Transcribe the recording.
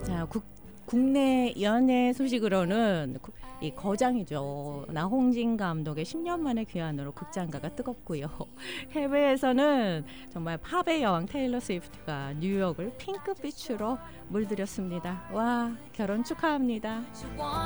자, 국내 연예 소식으로는 이 거장이죠. 나홍진 감독의 10년 만의 귀환으로 극장가가 뜨겁고요. 해외에서는 정말 팝의 여왕 테일러 스위프트가 뉴욕을 핑크빛으로 물들였습니다. 와, 결혼 축하합니다.